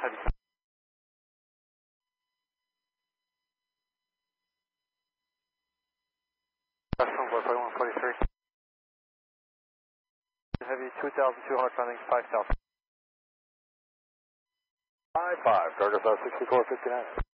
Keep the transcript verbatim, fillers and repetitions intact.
Heavy. Restaurant, Boy one forty-three. Heavy two thousand two hundred landing five thousand. five five, Target South sixty-four fifty-nine.